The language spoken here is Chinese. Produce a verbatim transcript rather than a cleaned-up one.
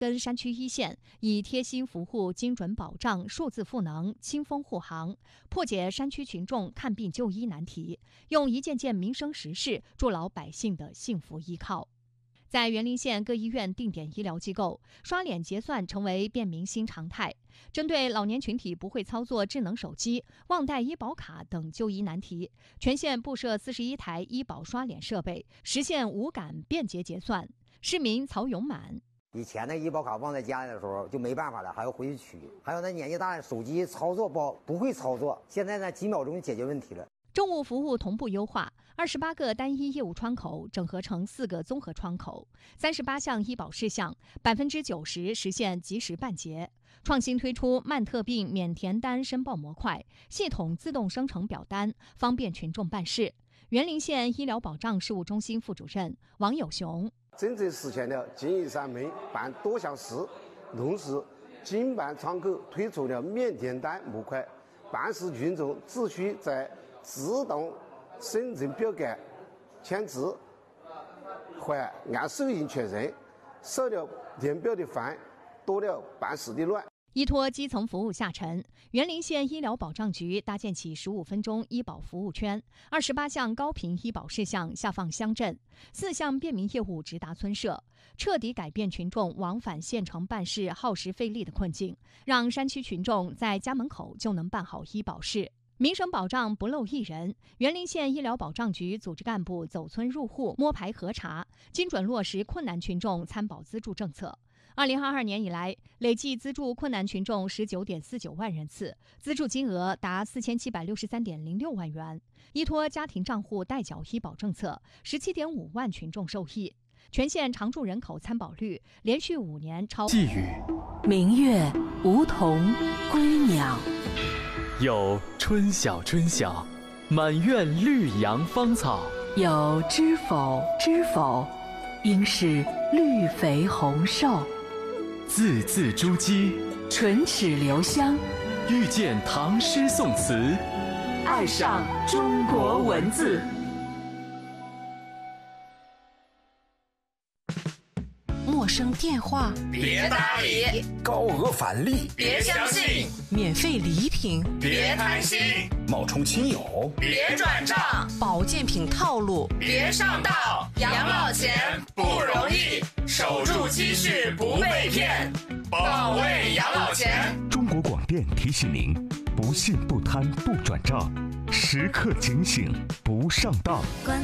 跟山区一线以贴心服务、精准保障、数字赋能、清风护航，破解山区群众看病就医难题，用一件件民生实事筑牢百姓的幸福依靠。在园林县各医院定点医疗机构，刷脸结算成为便民新常态。针对老年群体不会操作智能手机、忘带医保卡等就医难题，全县布设四十一台医保刷脸设备，实现无感便捷结算。市民曹永满。 以前那医保卡忘在家里的时候就没办法了，还要回去取。还有那年纪大的手机操作不好，不会操作，现在呢几秒钟就解决问题了。 政务服务同步优化，二十八个单一业务窗口整合成四个综合窗口，三十八项医保事项百分之九十实现及时办结。创新推出慢特病免填单申报模块，系统自动生成表单，方便群众办事。园林县医疗保障事务中心副主任王友雄。 真正实现了经营上门办多项事，同时经办窗口推出了免填单模块，办事群众只需在自动生成表格签字，或按手印确认，少了填表的烦，多了办事的乱。 依托基层服务下沉，园林县医疗保障局搭建起十五分钟医保服务圈，二十八项高频医保事项下放乡镇，四项便民业务直达村社，彻底改变群众往返县城办事耗时费力的困境，让山区群众在家门口就能办好医保事。民生保障不漏一人，园林县医疗保障局组织干部走村入户摸排核查，精准落实困难群众参保资助政策。二零二二年以来，累计资助困难群众十九点四九万人次，资助金额达四千七百六十三点零六万元。依托家庭账户代缴医保政策，十七点五万群众受益。全县常住人口参保率连续五年超。 寄语： 明月梧桐归鸟， 有春晓春晓，满院绿杨芳草； 有知否知否，应是绿肥红瘦。 字字珠玑， 唇齿留香， 遇见唐诗宋词， 爱上中国文字。陌生电话别搭理， 高额返利别相信， 免费礼品别贪心， 冒充亲友别转账， 保健品套路别上当。养老钱不容易，守住积蓄不被骗，保卫养老钱。 中国广电提醒您：不信不贪不转账，时刻警醒不上当。